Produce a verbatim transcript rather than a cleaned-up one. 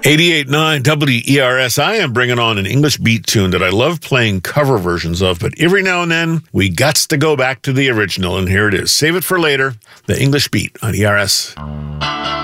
eighty-eight point nine W E R S. I am bringing on an English beat tune that I love playing cover versions of, but every now and then we gots to go back to the original, and here it is. Save it for later, the English beat on E R S.